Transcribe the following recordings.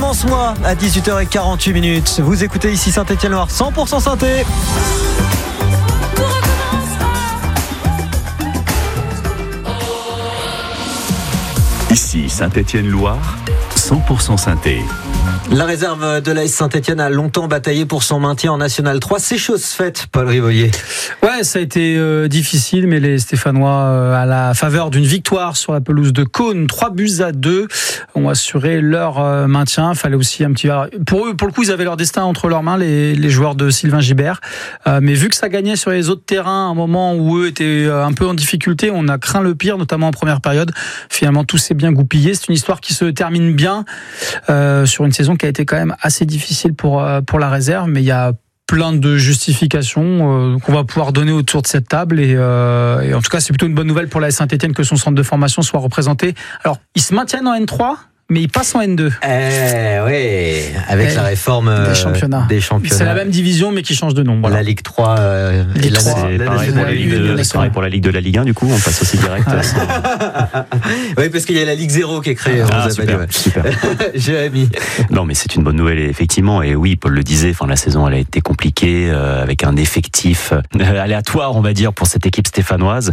Danse-moi à 18h48. Vous écoutez ici Saint-Étienne-Loire, 100% synthé. Ici Saint-Étienne-Loire, 100% synthé. La réserve de l'AS Saint-Étienne a longtemps bataillé pour son maintien en National 3. C'est chose faite, Paul Rivollier. Ouais, ça a été difficile, mais les Stéphanois, à la faveur d'une victoire sur la pelouse de Cosne, 3-2, ont assuré leur maintien. Fallait aussi un petit... Pour eux, pour le coup, ils avaient leur destin entre leurs mains, les joueurs de Sylvain Gibert. Mais vu que ça gagnait sur les autres terrains, à un moment où eux étaient un peu en difficulté, on a craint le pire, notamment en première période. Finalement, tout s'est bien goupillé. C'est une histoire qui se termine bien sur une saison qui a été quand même assez difficile pour la réserve, mais il y a plein de justifications qu'on va pouvoir donner autour de cette table et en tout cas c'est plutôt une bonne nouvelle pour la Saint-Étienne que son centre de formation soit représenté. Alors ils se maintiennent en N3 mais ils passent en N2. Oui, avec la réforme des championnats. C'est la même division mais qui change de nom. Voilà. La Ligue 3 Ligue 3, c'est pareil pour la Ligue de la Ligue 1 du coup, on passe aussi direct. Oui, parce qu'il y a la Ligue 0 qui est créée. Super. Jérémy. Non mais c'est une bonne nouvelle effectivement, et oui, Paul le disait, la saison elle a été compliquée avec un effectif aléatoire on va dire pour cette équipe stéphanoise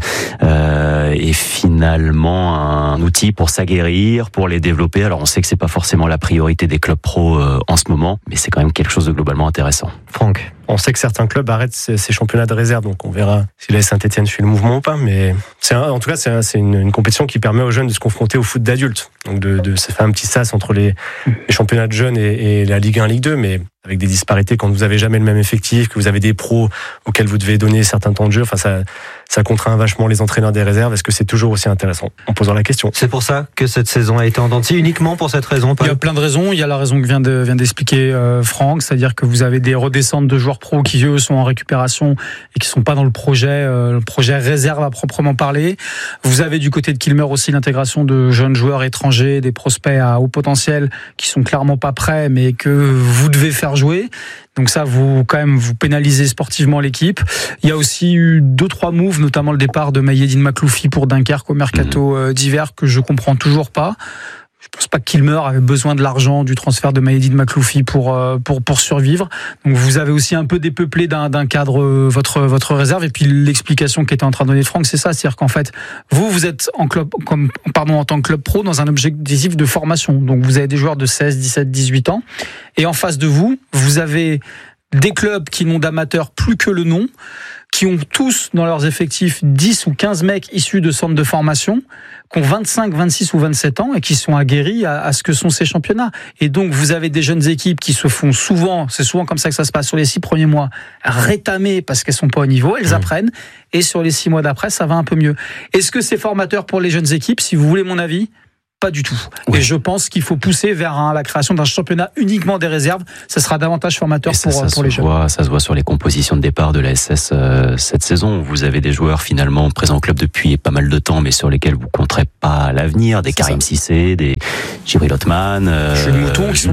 et finalement un outil pour s'aguerrir, pour les développer. Alors on sait que c'est pas forcément la priorité des clubs pro en ce moment, mais c'est quand même quelque chose de globalement intéressant. Franck. On sait que certains clubs arrêtent ces championnats de réserve, donc on verra si la Saint-Étienne suit le mouvement ou pas. Mais en tout cas, c'est une compétition qui permet aux jeunes de se confronter au foot d'adultes. Donc de se faire un petit sas entre les championnats de jeunes et la Ligue 1, Ligue 2, mais avec des disparités quand vous avez jamais le même effectif, que vous avez des pros auxquels vous devez donner certains temps de jeu. Ça contraint vachement les entraîneurs des réserves. Est-ce que c'est toujours aussi intéressant en posant la question? C'est pour ça que cette saison a été en dents de scie, uniquement pour cette raison, Paul. Il y a plein de raisons. Il y a la raison que vient d'expliquer Franck, c'est-à-dire que vous avez des redescentes de joueurs pros qui eux sont en récupération et qui sont pas dans le projet réserve à proprement parler. Vous avez du côté de Kilmer aussi l'intégration de jeunes joueurs étrangers, des prospects à haut potentiel qui sont clairement pas prêts mais que vous devez faire jouer. Donc ça, vous pénalisez sportivement l'équipe. Il y a aussi eu 2-3 moves, notamment le départ de Maïeddine Makloufi pour Dunkerque au mercato d'hiver que je comprends toujours pas. Je pense pas que Kilmer avait besoin de l'argent du transfert de Maïeddine Makloufi pour survivre. Donc vous avez aussi un peu dépeuplé d'un cadre votre réserve. Et puis l'explication qui était en train de donner Franck, c'est ça, c'est-à-dire qu'en fait vous êtes en tant que club pro dans un objectif de formation. Donc vous avez des joueurs de 16, 17, 18 ans, et en face de vous, vous avez des clubs qui n'ont d'amateurs plus que le nom, qui ont tous dans leurs effectifs 10 ou 15 mecs issus de centres de formation, qui ont 25, 26 ou 27 ans et qui sont aguerris à ce que sont ces championnats. Et donc, vous avez des jeunes équipes qui se font c'est souvent comme ça que ça se passe sur les 6 premiers mois, rétamer parce qu'elles sont pas au niveau, elles apprennent, et sur les 6 mois d'après, ça va un peu mieux. Est-ce que c'est formateur pour les jeunes équipes? Si vous voulez mon avis, pas du tout. Oui. Et je pense qu'il faut pousser vers la création d'un championnat uniquement des réserves. Ça sera davantage formateur pour les jeunes. Ça se voit sur les compositions de départ de la SS cette saison. Vous avez des joueurs finalement présents au club depuis pas mal de temps, mais sur lesquels vous compterez pas à l'avenir. Des Karim Cissé, des Djibril Othman, Jules Mouton, qui sont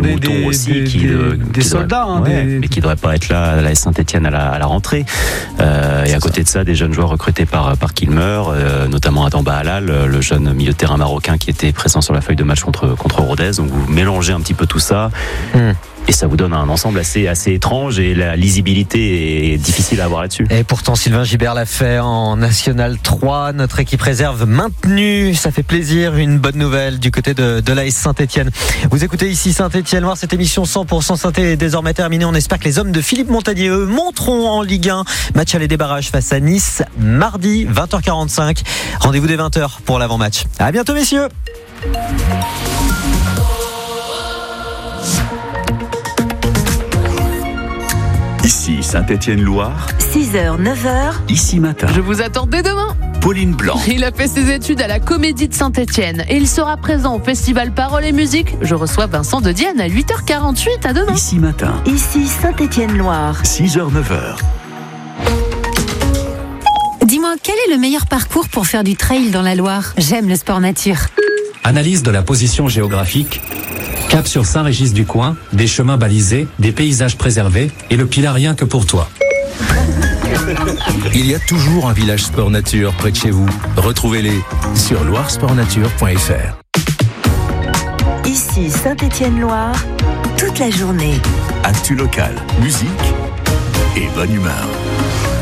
des soldats. Mais qui ne devraient pas être là à la Saint-Étienne à la rentrée. Et à côté de ça, des jeunes joueurs recrutés par Kilmer, notamment Adamba Halal, le jeune milieu de terrain marocain qui était présent sur la feuille de match contre Rodez. Donc vous mélangez un petit peu tout ça et ça vous donne un ensemble assez étrange, et la lisibilité est difficile à avoir là-dessus. Et pourtant Sylvain Gibert l'a fait en National 3, notre équipe réserve maintenue, ça fait plaisir, une bonne nouvelle du côté de l'AS Saint-Étienne. Vous écoutez ici Saint-Étienne-Loire, cette émission 100% synthé est désormais terminée. On espère que les hommes de Philippe Montagnier, eux, monteront en Ligue 1. Match aller des barrages face à Nice, mardi 20h45. Rendez-vous dès 20h pour l'avant-match. À bientôt messieurs. Ici Saint-Étienne-Loire, 6h, 9h, ici matin. Je vous attends dès demain. Pauline Blanc. Il a fait ses études à la Comédie de Saint-Étienne et il sera présent au Festival Paroles et Musique. Je reçois Vincent de Dienne à 8h48. À demain. Ici matin. Ici Saint-Étienne-Loire. 6h, 9h. Dis-moi, quel est le meilleur parcours pour faire du trail dans la Loire? J'aime le sport nature. Analyse de la position géographique, cap sur Saint-Régis-du-Coin, des chemins balisés, des paysages préservés et le Pilat rien que pour toi. Il y a toujours un village sport nature près de chez vous. Retrouvez-les sur loiresportnature.fr. Ici ici Saint-Étienne-Loire, toute la journée. Actu locale, musique et bonne humeur.